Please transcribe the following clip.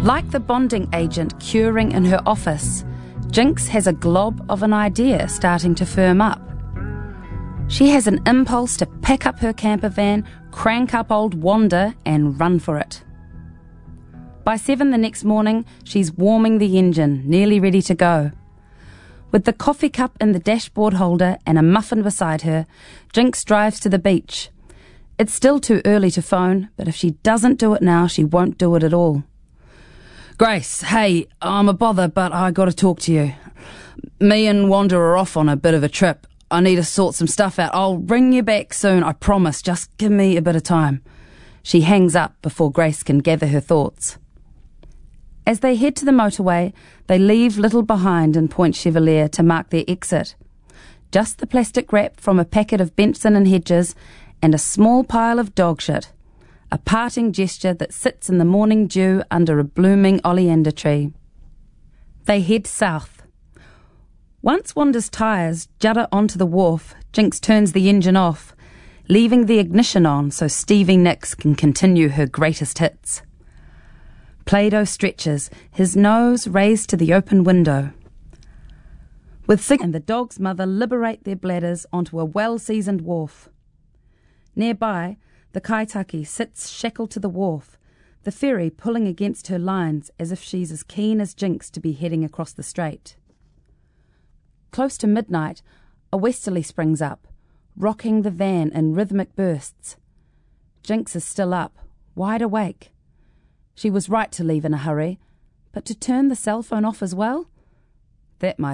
Like the bonding agent curing in her office, Jinx has a glob of an idea starting to firm up. She has an impulse to pick up her camper van, crank up old Wanda, and run for it. By 7 the next morning, she's warming the engine, nearly ready to go. With the coffee cup in the dashboard holder and a muffin beside her, Jinx drives to the beach. It's still too early to phone, but if she doesn't do it now, she won't do it at all. Grace, hey, I'm a bother, but I gotta talk to you. Me and Wanda are off on a bit of a trip. I need to sort some stuff out. I'll ring you back soon, I promise. Just give me a bit of time. She hangs up before Grace can gather her thoughts. As they head to the motorway, they leave little behind in Point Chevalier to mark their exit. Just the plastic wrap from a packet of Benson and Hedges and a small pile of dog shit. A parting gesture that sits in the morning dew under a blooming oleander tree. They head south. Once Wanda's tyres judder onto the wharf, Jinx turns the engine off, leaving the ignition on so Stevie Nicks can continue her greatest hits. Play-Doh stretches, his nose raised to the open window. With Sig and the dog's mother liberate their bladders onto a well-seasoned wharf. Nearby, the kaitaki sits shackled to the wharf, the ferry pulling against her lines as if she's as keen as Jinx to be heading across the strait. Close to midnight, a westerly springs up, rocking the van in rhythmic bursts. Jinx is still up, wide awake. She was right to leave in a hurry, but to turn the cell phone off as well? That might